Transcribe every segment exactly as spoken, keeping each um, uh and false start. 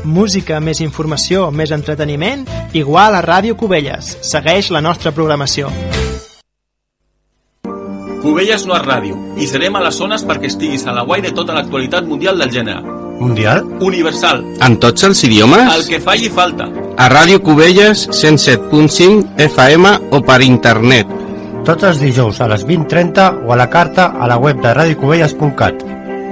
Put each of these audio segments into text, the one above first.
Música més informació més entreteniment igual a Ràdio Cubelles. Segueix la nostra programació. Cubelles no és ràdio i serem a les zones perquè estiguis a la guai de tota l'actualitat mundial del gènere. Mundial? Universal. En tots els idiomes? El que falli falta. A Ràdio Cubelles cent set punt cinc F M o per internet. Tots els dijous a les vint trenta o a la carta a la web de radio cubelles punt cat.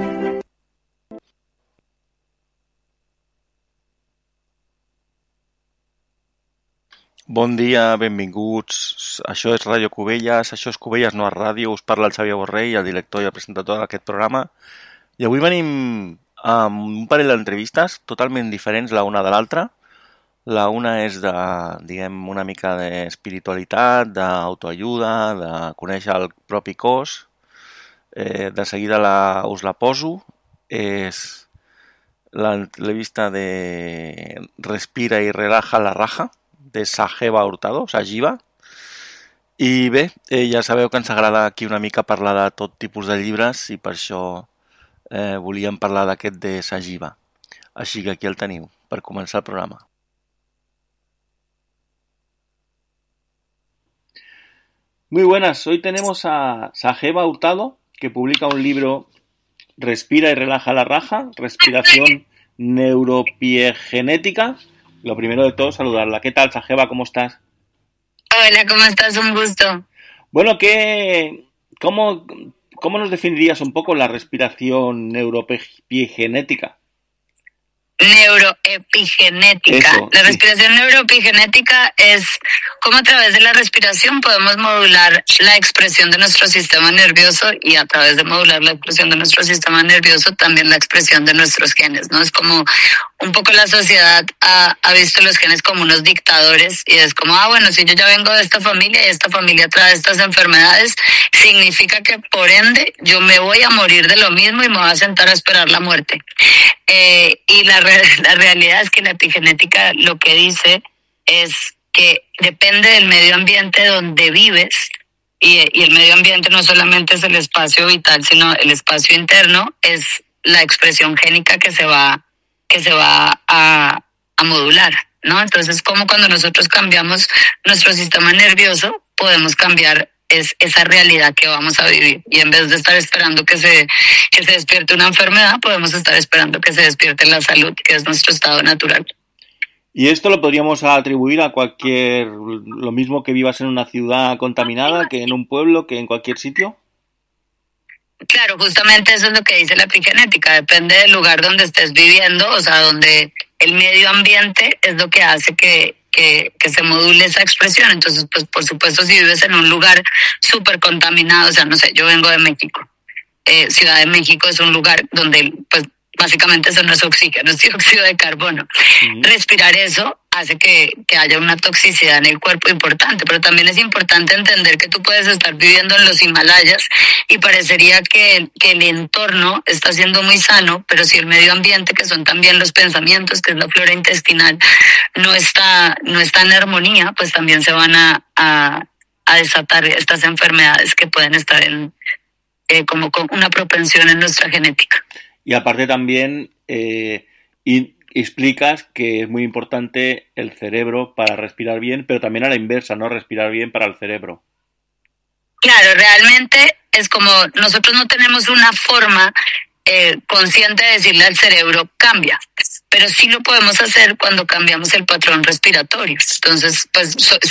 Bon dia, benvinguts. Això és Ràdio Cubelles, això és Cubelles no és ràdio. Us parla el Xavier Borrell, el director i el presentador d'aquest programa. I avui venim amb un parell d'entrevistes totalment diferents la una de l'altra. La una és de, diguem, una mica d'espiritualitat, d'autoajuda, de conèixer el propi cos. Eh, de seguida la, us la poso. És l'entrevista de Respira i relaja la raja, de Sajeva Hurtado, Sajiva. I bé, eh, ja sabeu que ens agrada aquí una mica parlar de tot tipus de llibres i per això eh, volíem parlar d'aquest de Sajiva. Així que aquí el teniu, per començar el programa. Muy buenas, hoy tenemos a Sajeva Hurtado, que publica un libro Respira y relaja la raja, respiración neuropiegenética. Lo primero de todo, saludarla. ¿Qué tal, Sajeva? ¿Cómo estás? Hola, ¿cómo estás? Un gusto. Bueno, ¿qué, cómo, ¿cómo nos definirías un poco la respiración neuropiegenética? Neuroepigenética. Eso, la sí. respiración neuroepigenética es cómo a través de la respiración podemos modular la expresión de nuestro sistema nervioso y a través de modular la expresión de nuestro sistema nervioso también la expresión de nuestros genes, ¿no? Es como un poco la sociedad ha, ha visto los genes como unos dictadores y es como, ah, bueno, si yo ya vengo de esta familia y esta familia trae estas enfermedades, significa que por ende yo me voy a morir de lo mismo y me voy a sentar a esperar la muerte. Eh, y la, re- la realidad es que la epigenética lo que dice es que depende del medio ambiente donde vives y, y el medio ambiente no solamente es el espacio vital, sino el espacio interno, es la expresión génica que se va, que se va a, a modular, ¿no? Entonces, como cuando nosotros cambiamos nuestro sistema nervioso, podemos cambiar es esa realidad que vamos a vivir. Y en vez de estar esperando que se, que se despierte una enfermedad, podemos estar esperando que se despierte la salud, que es nuestro estado natural. ¿Y esto lo podríamos atribuir a cualquier, lo mismo que vivas en una ciudad contaminada, que en un pueblo, que en cualquier sitio? Claro, justamente eso es lo que dice la epigenética. Depende del lugar donde estés viviendo, o sea, donde el medio ambiente es lo que hace que Que, que se module esa expresión. Entonces, pues por supuesto, si vives en un lugar súper contaminado, o sea, no sé, yo vengo de México, eh, Ciudad de México es un lugar donde, pues, básicamente eso no es oxígeno, es dióxido de carbono. Uh-huh. Respirar eso hace que, que haya una toxicidad en el cuerpo importante, pero también es importante entender que tú puedes estar viviendo en los Himalayas y parecería que, que el entorno está siendo muy sano, pero si el medio ambiente, que son también los pensamientos, que es la flora intestinal, no está, no está en armonía, pues también se van a, a, a desatar estas enfermedades que pueden estar en, eh, como con una propensión en nuestra genética. Y aparte también eh, y explicas que es muy importante el cerebro para respirar bien, pero también a la inversa, ¿no? Respirar bien para el cerebro. Claro, realmente es como nosotros no tenemos una forma eh, consciente de decirle al cerebro cambia, pero sí lo podemos hacer cuando cambiamos el patrón respiratorio. Entonces, pues so,